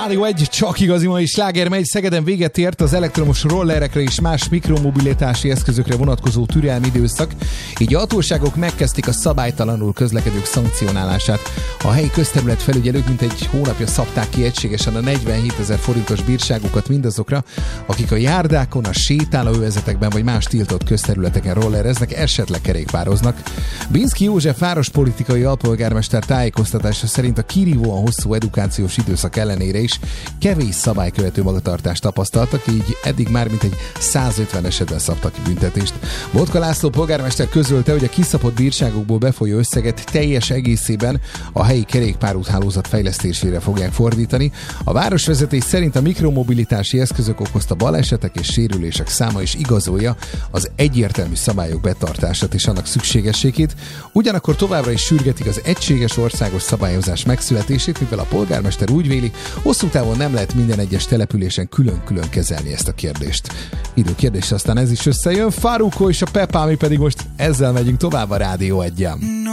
Rádió 1, csak igazi mai sláger megy. Szegeden véget ért az elektromos rollerekre és más mikromobilitási eszközökre vonatkozó türelmi időszak, így a hatóságok megkezdték a szabálytalanul közlekedők szankcionálását. A helyi közterület felügyelők mintegy hónapja szabták ki egységesen a 47 000 forintos bírságokat mindazokra, akik a járdákon, a sétálóövezetekben vagy más tiltott közterületeken rollereznek, esetleg kerékpároznak. Binszki József várospolitikai alpolgármester tájékoztatása szerint a kirívóan hosszú edukációs időszak ellenére is kevés szabálykövető magatartást tapasztaltak, így eddig már mintegy 150 esetben szabtak ki büntetést. Botka László polgármester közölte, hogy a kiszabott bírságokból befolyó összeget teljes egészében a helyi kerékpárúthálózat fejlesztésére fogják fordítani. A városvezetés szerint a mikromobilitási eszközök okozta balesetek és sérülések száma is igazolja az egyértelmű szabályok betartását és annak szükségességét. Ugyanakkor továbbra is sürgetik az egységes országos szabályozás megszületését, mivel a polgármester úgy véli, hosszú távon nem lehet minden egyes településen külön-külön kezelni ezt a kérdést. Időkérdés, aztán ez is összejön. Farruko és a Pepa, mi pedig most ezzel megyünk tovább a Rádió 1-en.